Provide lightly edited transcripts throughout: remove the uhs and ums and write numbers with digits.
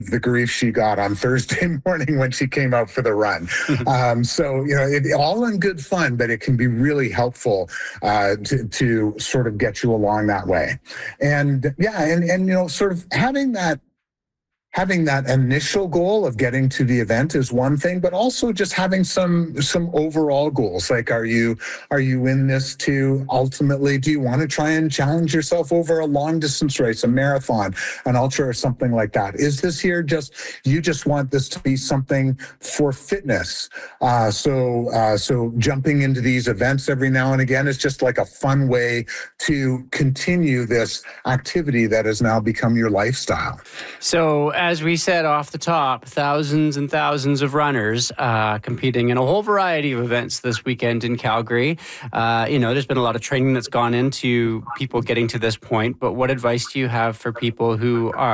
the grief she got on Thursday morning when she came out for the run. So, all in good fun, but it can be really helpful to sort of get you along that way. And yeah, and sort of having that initial goal of getting to the event is one thing, but also just having some overall goals. Like, are you in this to ultimately, do you want to try and challenge yourself over a long distance race, a marathon, an ultra, or something like that? Is this here you just want this to be something for fitness? So jumping into these events every now and again is just like a fun way to continue this activity that has now become your lifestyle. So, as we said off the top, thousands and thousands of runners competing in a whole variety of events this weekend in Calgary. There's been a lot of training that's gone into people getting to this point, but what advice do you have for people who are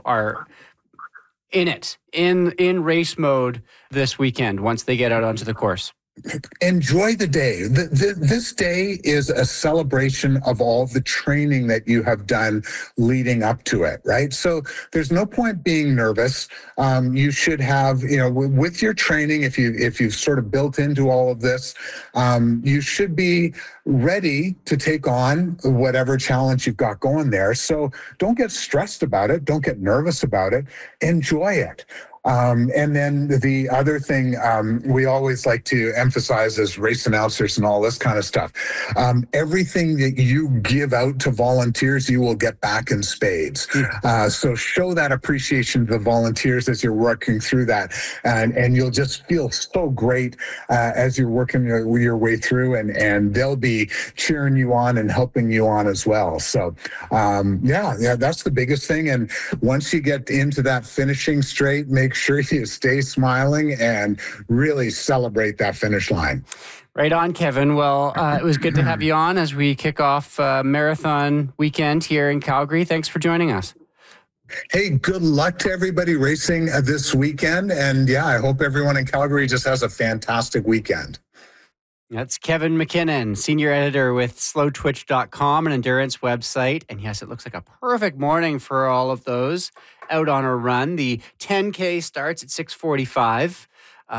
in race mode this weekend once they get out onto the course? Enjoy the day. This day is a celebration of all the training that you have done leading up to it, right? So there's no point being nervous. You should have, with your training, if you've sort of built into all of this, you should be ready to take on whatever challenge you've got going there. So don't get stressed about it. Don't get nervous about it. Enjoy it. And then the other thing we always like to emphasize as race announcers and all this kind of stuff, everything that you give out to volunteers, you will get back in spades. So show that appreciation to the volunteers as you're working through that. And you'll just feel so great as you're working your way through, and they'll be cheering you on and helping you on as well. So that's the biggest thing. And once you get into that finishing straight, make sure you stay smiling and really celebrate that finish line. Right on, Kevin. Well, it was good to have you on as we kick off marathon weekend here in Calgary. Thanks for joining us. Hey, good luck to everybody racing this weekend. And I hope everyone in Calgary just has a fantastic weekend. That's Kevin McKinnon, senior editor with slowtwitch.com, an endurance website. And yes, it looks like a perfect morning for all of those out on a run. The 10K starts at 6:45.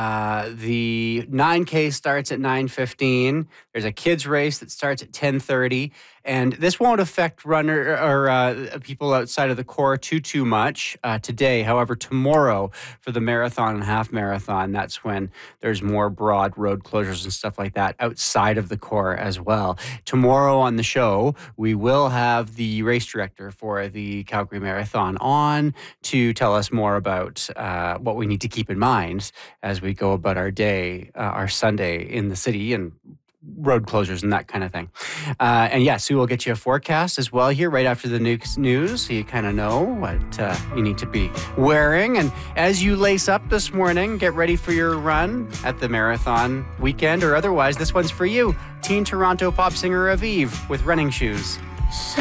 The 9K starts at 9:15. There's a kids race that starts at 10:30. And this won't affect people outside of the core too much today. However, tomorrow for the marathon and half marathon, that's when there's more broad road closures and stuff like that outside of the core as well. Tomorrow on the show, we will have the race director for the Calgary Marathon on to tell us more about what we need to keep in mind as we go about our day, our Sunday in the city, and road closures and that kind of thing. And Sue will get you a forecast as well here right after the news, so you kind of know what you need to be wearing. And as you lace up this morning, get ready for your run at the marathon weekend, or otherwise, this one's for you. Teen Toronto pop singer Aviv with Running Shoes.